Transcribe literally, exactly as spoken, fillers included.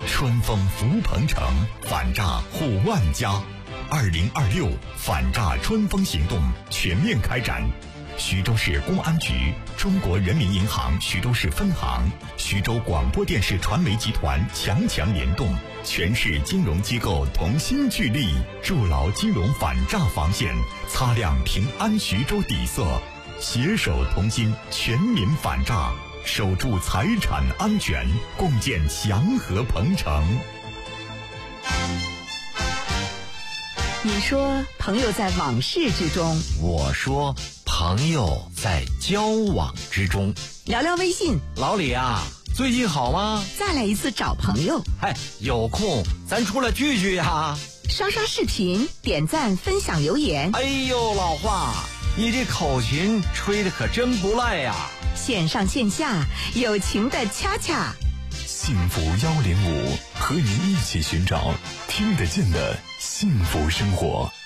春风福鹏城，反诈护万家。二零二六反诈春风行动全面开展。徐州市公安局、中国人民银行徐州市分行、徐州广播电视传媒集团强强联动，全市金融机构同心聚力，筑牢金融反诈防线，擦亮平安徐州底色，携手同心，全民反诈，守住财产安全，共建祥和鹏城。 你说朋友在往事之中， 我说朋友在交往之中。 聊聊微信， 老李啊，最近好吗？ 再来一次找朋友。 嗨，有空咱出来聚聚呀。 刷刷视频，点赞分享留言。 哎呦，老华，你这口琴吹得可真不赖呀。 线上线下友情的恰恰。 幸福幺零五，和您一起寻找听得见的幸福生活。